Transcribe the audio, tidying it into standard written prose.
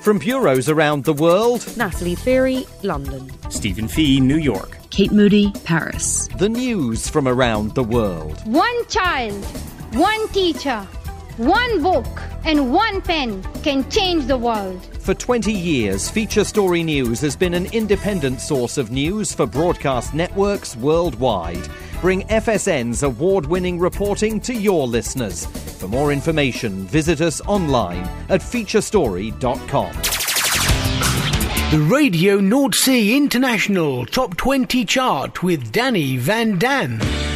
From bureaus around the world, Natalie Feary, London. Stephen Fee, New York. Kate Moody, Paris. the news from around the world. One child, one teacher, one book, and one pen can change the world. For 20 years, Feature Story News has been an independent source of news for broadcast networks worldwide. Bring FSN's award-winning reporting to your listeners. For more information, visit us online at featurestory.com. The Radio North Sea International Top 20 chart with Danny Van Dan.